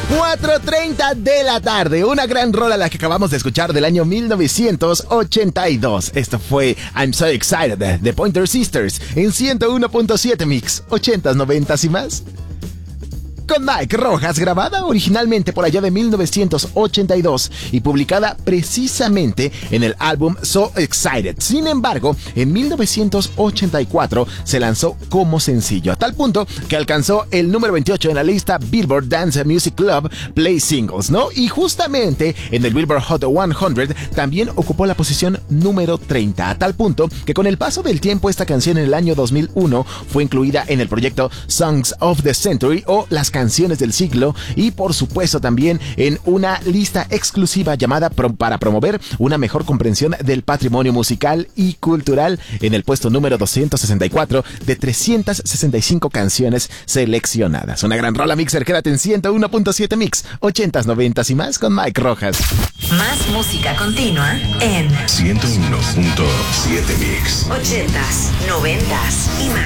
4:30 de la tarde. Una gran rola la que acabamos de escuchar del año 1982. Esto fue I'm So Excited de Pointer Sisters en 101.7 Mix, 80s, 90s y más. Con Mike Rojas, grabada originalmente por allá de 1982 y publicada precisamente en el álbum So Excited. Sin embargo, en 1984 se lanzó como sencillo, a tal punto que alcanzó el número 28 en la lista Billboard Dance Music Club Play Singles, ¿no? Y justamente en el Billboard Hot 100 también ocupó la posición número 30, a tal punto que con el paso del tiempo esta canción en el año 2001 fue incluida en el proyecto Songs of the Century o las canciones del siglo y por supuesto también en una lista exclusiva llamada para promover una mejor comprensión del patrimonio musical y cultural en el puesto número 264 de 365 canciones seleccionadas. Una gran rola, Mixer. Quédate en 101.7 Mix, 80s, 90s y más con Mike Rojas. Más música continua en 101.7 Mix, 80s, 90s y más.